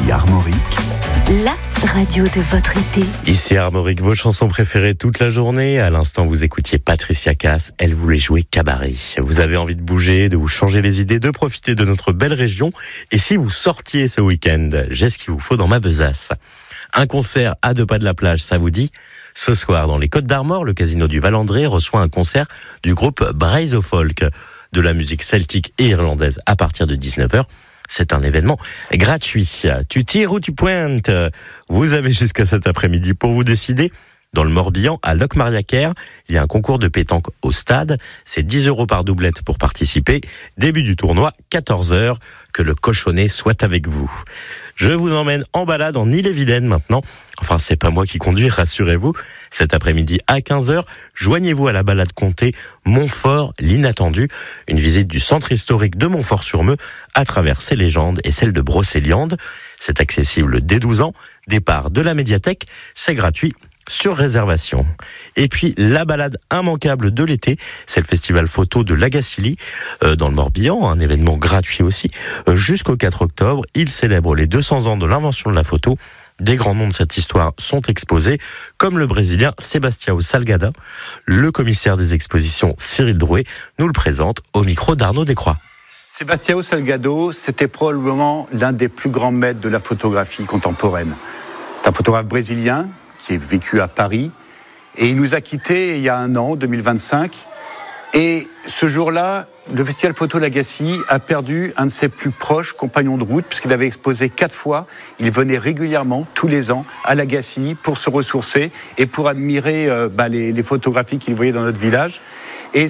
Ici Armorique, la radio de votre été. Ici Armorique, vos chansons préférées toute la journée. À l'instant, vous écoutiez Patricia Cass. Elle voulait jouer cabaret. Vous avez envie de bouger, de vous changer les idées, de profiter de notre belle région. Et si vous sortiez ce week-end, j'ai ce qu'il vous faut dans ma besace. Un concert à 2 pas de la plage, ça vous dit ? Ce soir, dans les Côtes d'Armor, le casino du Val-André reçoit un concert du groupe Braise au Folk. De la musique celtique et irlandaise à partir de 19h. C'est un événement gratuit. Tu tires ou tu pointes ? Vous avez jusqu'à cet après-midi pour vous décider. Dans le Morbihan, à Locmariaquer, il y a un concours de pétanque au stade. C'est 10 € par doublette pour participer. Début du tournoi, 14h. Que le cochonnet soit avec vous. Je vous emmène en balade en Ille-et-Vilaine maintenant. Enfin, c'est pas moi qui conduis, rassurez-vous. Cet après-midi à 15h, joignez-vous à la balade comptée Montfort, l'inattendu. Une visite du centre historique de Montfort-sur-Meux à travers ses légendes et celles de Brocéliande. C'est accessible dès 12 ans. Départ de la médiathèque, c'est gratuit. Sur réservation. Et puis, la balade immanquable de l'été, c'est le festival photo de Lagacilly, dans le Morbihan, un événement gratuit aussi. Jusqu'au 4 octobre, il célèbre les 200 ans de l'invention de la photo. Des grands noms de cette histoire sont exposés, comme le Brésilien Sebastião Salgado. Le commissaire des expositions, Cyril Drouet, nous le présente au micro d'Arnaud Descroix. Sebastião Salgado, c'était probablement l'un des plus grands maîtres de la photographie contemporaine. C'est un photographe brésilien qui est vécu à Paris, et il nous a quittés il y a 1 an, 2025, et ce jour-là, le Festival Photo Lagacilly a perdu un de ses plus proches compagnons de route, puisqu'il avait exposé 4 fois, il venait régulièrement, tous les ans, à Lagacilly pour se ressourcer et pour admirer les photographies qu'il voyait dans notre village. Et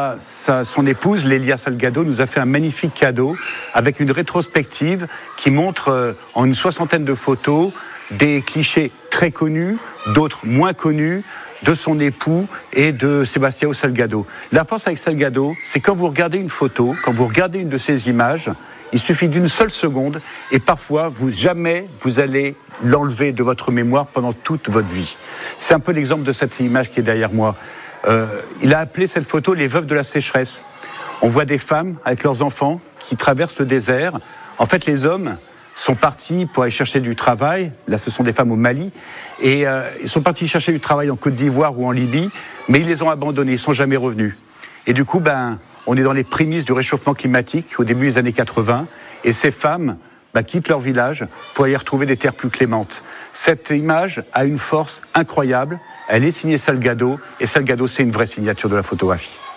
son épouse, Lélia Salgado, nous a fait un magnifique cadeau avec une rétrospective qui montre en une 60aine de photos des clichés très connus, d'autres moins connus, de son époux et de Sebastião Salgado. La force avec Salgado, c'est quand vous regardez une photo, quand vous regardez une de ces images, il suffit d'une seule seconde et parfois, jamais vous allez l'enlever de votre mémoire pendant toute votre vie. C'est un peu l'exemple de cette image qui est derrière moi. Il a appelé cette photo « Les veuves de la sécheresse ». On voit des femmes avec leurs enfants qui traversent le désert. En fait, les hommes sont partis pour aller chercher du travail. Là, ce sont des femmes au Mali. Et ils sont partis chercher du travail en Côte d'Ivoire ou en Libye, mais ils les ont abandonnés, ils ne sont jamais revenus. Et du coup, on est dans les prémices du réchauffement climatique au début des années 80. Et ces femmes quittent leur village pour aller retrouver des terres plus clémentes. Cette image a une force incroyable. Elle est signée Salgado. Et Salgado, c'est une vraie signature de la photographie.